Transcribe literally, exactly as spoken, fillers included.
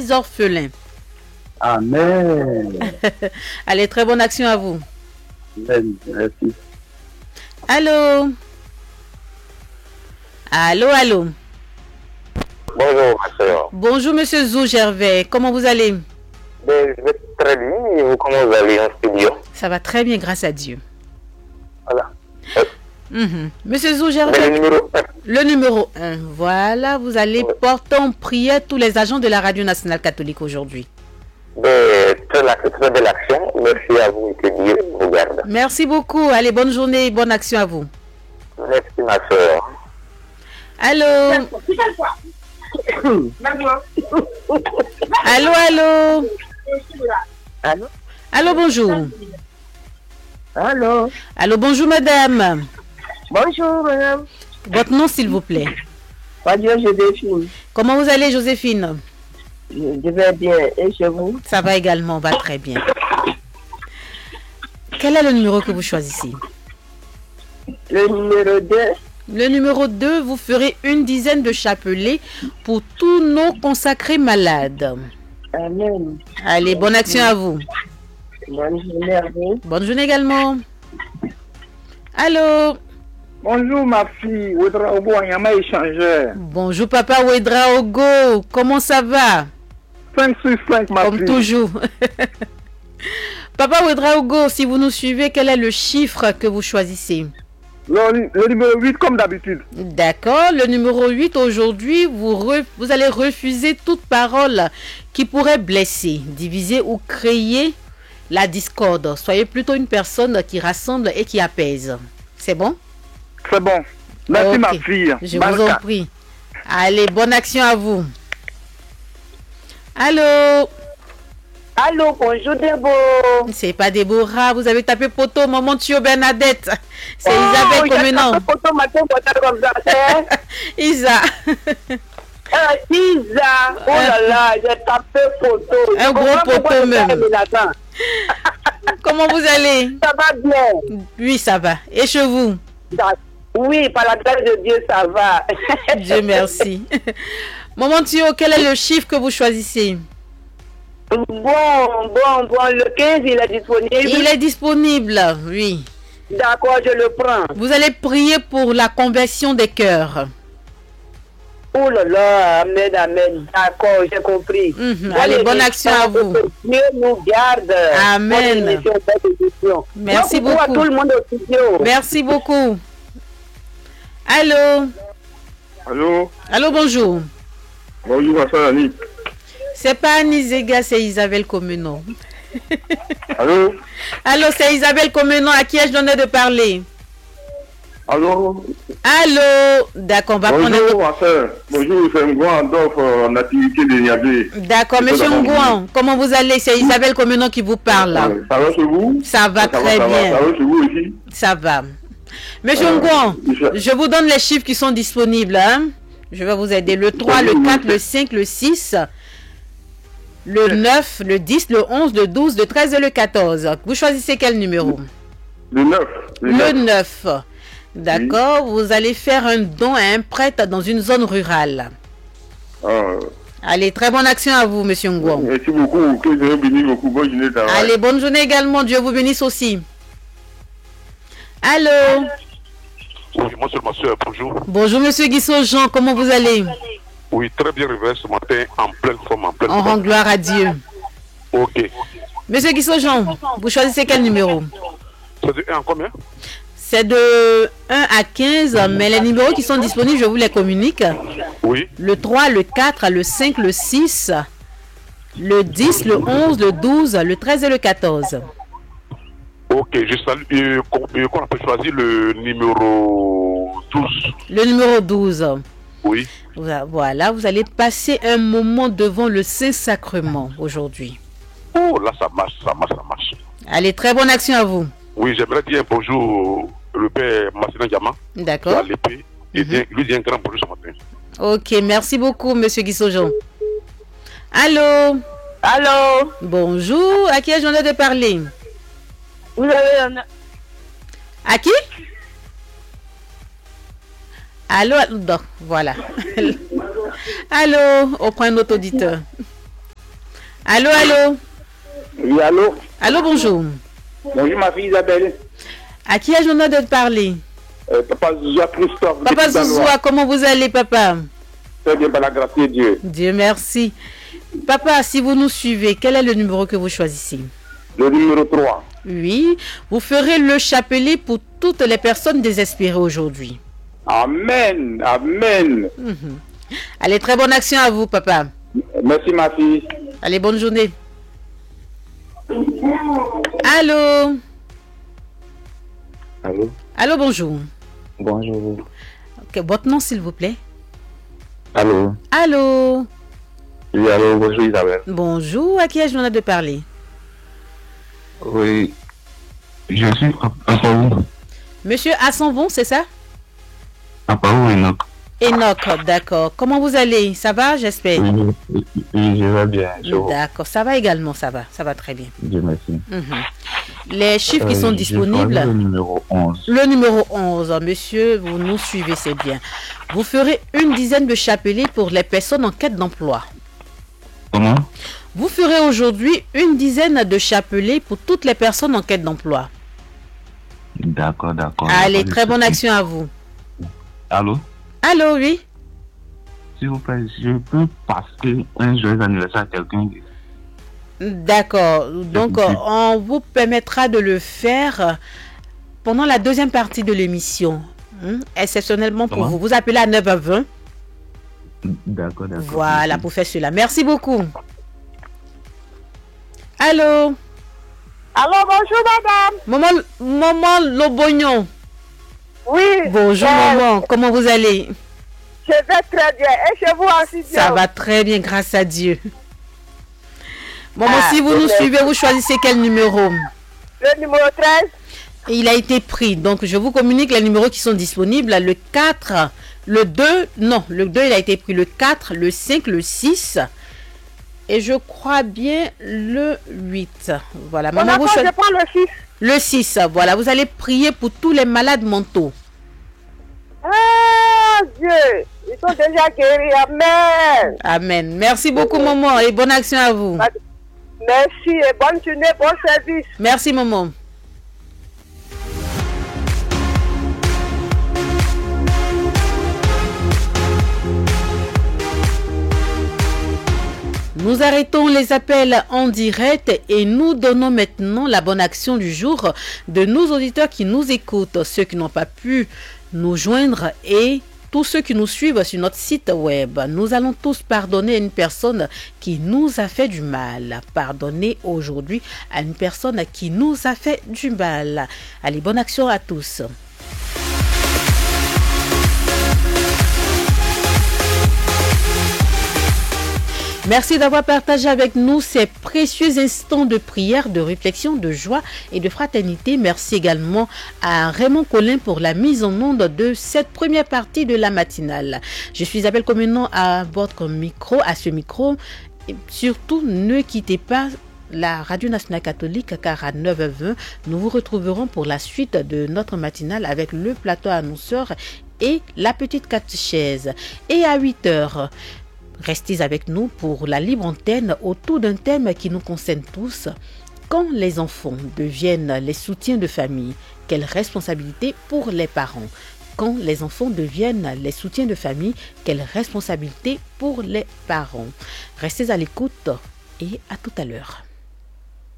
six orphelins. Amen. Allez, très bonne action à vous. Amen. Merci. Allô? Allô, allô? Bonjour, ma soeur. Bonjour, monsieur Zou Gervais. Comment vous allez? Ben, je vais très bien. Et vous, comment vous allez en studio? Ça va très bien, grâce à Dieu. Voilà. Euh, Mhm. Monsieur Zou ben, Gervais, le numéro un. le numéro un. Voilà, vous allez Ouais. porter en prière tous les agents de la Radio Nationale Catholique aujourd'hui. Ben, très, la- très belle action. Merci à vous et que Dieu vous garde. Merci beaucoup. Allez, bonne journée et bonne action à vous. Merci, ma soeur. Allô? Allô, allô? Allô? Allô, bonjour. Allô? Allô, bonjour, madame. Bonjour, madame. Votre nom, s'il vous plaît. Pas Dieu, Joséphine. Comment vous allez, Joséphine? Je, je vais bien. Et chez vous? Ça va également, va très bien. Quel est le numéro que vous choisissez? Le numéro deux. Le numéro deux, vous ferez une dizaine de chapelets pour tous nos consacrés malades. Amen. Allez, bonne action à vous. Bonne journée à vous. Bonne journée également. Allô? Bonjour ma fille, Ouedraogo Anyama échangeur. Bonjour papa Ouedra Ogo, comment ça va? cinq sur cinq ma Comme fille. toujours. Papa Ouedra Ogo, si vous nous suivez, quel est le chiffre que vous choisissez? Le, le numéro huit comme d'habitude. D'accord, le numéro huit aujourd'hui, vous, re- vous allez refuser toute parole qui pourrait blesser, diviser ou créer la discorde. Soyez plutôt une personne qui rassemble et qui apaise. C'est bon? C'est bon. Merci Ok. ma fille. Je vous Baraka. en prie. Allez, bonne action à vous. Allô? Allô, bonjour, Debo. C'est pas Déborah, vous avez tapé poteau, maman Thio Bernadette. C'est Oh, Isabelle j'ai Comenant. tapé photo matin, photo comme ça, c'est- Isa. Ah, Isa. Oh là là, j'ai tapé photo. Un Je gros comprends pourquoi poteau je même. fais mes attends. Comment vous allez? Ça va bien. Oui, ça va. Et chez vous? Ça- Oui, par la grâce de Dieu, ça va. Dieu merci. Maman Thio, quel est le chiffre que vous choisissez? Bon, bon, bon, le quinze, il est disponible. Il est disponible, oui. D'accord, je le prends. Vous allez prier pour la conversion des cœurs. Oh là là, amen, amen. D'accord, j'ai compris. Mhm. Allez, bonne action à vous. Que Dieu nous garde. Amen. Bonne émission, bonne émission. Merci Bon coucou beaucoup. à tout le monde au studio. Merci beaucoup. Allô? Allô? Allô, bonjour. Bonjour ma soeur Annie. C'est pas Annie Zega, c'est Isabelle Comenon. Allô? Allô, c'est Isabelle Comenon à qui ai-je donné de parler? Allô? Allô? D'accord, on va prendre un Bonjour autre. ma soeur. Bonjour, c'est Ngouan Adolphe en activité de Niabé. D'accord, C'est monsieur pas d'abord. Ngouan, comment vous allez? C'est Isabelle Comenon qui vous parle. Euh, Ça va chez vous? Ça va très ça va, bien. Ça va chez vous aussi? Ça va. Monsieur Euh, Ngouan, je- je vous donne les chiffres qui sont disponibles. Hein? Je vais vous aider. Le trois, le quatre, le cinq, le six, le neuf, le dix, le onze, le douze, le treize et le quatorze. Vous choisissez quel numéro? Le neuf. Le Le neuf. neuf. D'accord. Vous allez faire un don à un prêtre dans une zone rurale. Ah, Allez, très bonne action à vous, monsieur Ngouan. merci beaucoup. Que Dieu bénisse beaucoup. Bonne journée de travail. Allez, bonne journée également. Dieu vous bénisse aussi. Allô? Oui, moi c'est ma soeur, bonjour. Bonjour, monsieur Guissot Jean. Comment vous allez? Oui, très bien réveillé ce matin, en pleine forme, en pleine On rend forme. gloire à Dieu. Ok. Monsieur Guissot Jean, vous choisissez quel numéro? C'est de un en combien? C'est de un à quinze, mais les numéros qui sont disponibles, je vous les communique. Oui. Le trois, le quatre, le cinq, le six, le dix, le onze, le douze, le treize et le quatorze. Ok, je salue. Euh, qu'on euh, qu'on a peut choisir le numéro douze. Le numéro douze. Oui. Voilà, vous allez passer un moment devant le Saint-Sacrement aujourd'hui. Oh, là, ça marche, ça marche, ça marche. Allez, très bonne action à vous. Oui, j'aimerais dire un bonjour au père Massina Diama, qui est D'accord. à l'épée, et dire- lui dire un grand bonjour ce matin. Ok, merci beaucoup, monsieur Guissot Jean. Allô? Allô? Bonjour, à qui ai-je l'honneur de parler? Vous avez un... À qui? Allô? Donc, voilà. Allô? On prend un autre auditeur. Allô, allô. Oui, allô? Allô, bonjour. Bonjour, ma fille Isabelle. À qui ai-je l'honneur de parler? Euh, papa Zouzoua Christophe. Papa Zouzoua, comment vous allez, papa? Très bien, par la grâce de Dieu. Dieu merci. Papa, si vous nous suivez, quel est le numéro que vous choisissez? Le numéro trois. Oui, vous ferez le chapelet pour toutes les personnes désespérées aujourd'hui. Amen, amen. Mhm. Allez, très bonne action à vous, papa. Merci, ma fille. Allez, bonne journée. Allô? Allô? Allô, bonjour. Bonjour. Ok, votre nom, s'il vous plaît? Allô? Allô? Oui, allô, bonjour Isabelle. Bonjour, à qui ai-je l'honneur de parler? Oui, je suis à Paris. Monsieur Assanvon, c'est ça? À Paris, Enoch. Enoch, d'accord. Comment vous allez? Ça va, j'espère? Oui, oui, oui, je vais bien. D'accord, ça va également, ça va, ça va très bien. Dieu merci. Mhm. Les chiffres Euh, qui sont je disponibles. choisis le numéro onze. Le numéro onze, monsieur, vous nous suivez, c'est bien. Vous ferez une dizaine de chapelets pour les personnes en quête d'emploi. Comment? Vous ferez aujourd'hui une dizaine de chapelets pour toutes les personnes en quête d'emploi. D'accord, d'accord. Allez, D'accord, très bonne je- action à vous. Allô? Allô, oui? S'il vous plaît, je peux passer un joyeux anniversaire à quelqu'un. D'accord. Donc, euh, on vous permettra de le faire pendant la deuxième partie de l'émission. Hein, exceptionnellement pour Comment? vous. Vous appelez à neuf heures vingt. D'accord, d'accord. Voilà, pour faire cela. Merci beaucoup. Allô? Allô, bonjour, madame. Maman, maman Lobognon. Oui. Bonjour, euh, maman. Comment vous allez? Je vais très bien. Et chez vous aussi bien? Ça va très bien, grâce à Dieu. Maman, Ah, si vous nous ok. suivez, vous choisissez quel numéro? Le numéro treize. Il a été pris. Donc, je vous communique les numéros qui sont disponibles. Le quatre, le deux, non, le deux, il a été pris. Le quatre, le cinq, le six. Et je crois bien le huit. Voilà. Bon, Maman, vous d'accord, je choisissez prends le six. le six. Voilà. Vous allez prier pour tous les malades mentaux. Ah, Dieu. Ils sont déjà guéris. Amen. Amen. Merci beaucoup, maman. Et bonne action à vous. Merci et bonne journée, bon service. Merci, maman. Nous arrêtons les appels en direct et nous donnons maintenant la bonne action du jour de nos auditeurs qui nous écoutent, ceux qui n'ont pas pu nous joindre et tous ceux qui nous suivent sur notre site web. Nous allons tous pardonner à une personne qui nous a fait du mal. Pardonner aujourd'hui à une personne qui nous a fait du mal. Allez, bonne action à tous. Merci d'avoir partagé avec nous ces précieux instants de prière, de réflexion, de joie et de fraternité. Merci également à Raymond Collin pour la mise en onde de cette première partie de la matinale. Je suis Isabelle Comenon à votre micro, à ce micro. Et surtout, ne quittez pas la Radio Nationale Catholique car à neuf heures vingt, nous vous retrouverons pour la suite de notre matinale avec le plateau annonceur et la petite catéchèse. Et à huit heures, restez avec nous pour la libre antenne autour d'un thème qui nous concerne tous. Quand les enfants deviennent les soutiens de famille, quelle responsabilité pour les parents? Quand les enfants deviennent les soutiens de famille, quelle responsabilité pour les parents? Restez à l'écoute et à tout à l'heure.